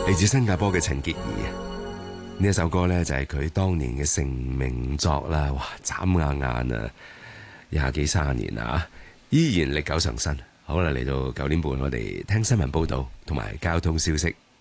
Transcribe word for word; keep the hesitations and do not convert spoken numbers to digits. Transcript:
嚟自新加坡嘅陳潔儀啊，呢一首歌呢，就係佢當年嘅成名作啦，哇，眨下眼啊，廿幾三十年啊，依然歷久常新。好啦，嚟到九點半，我哋聽新聞報道同埋交通消息。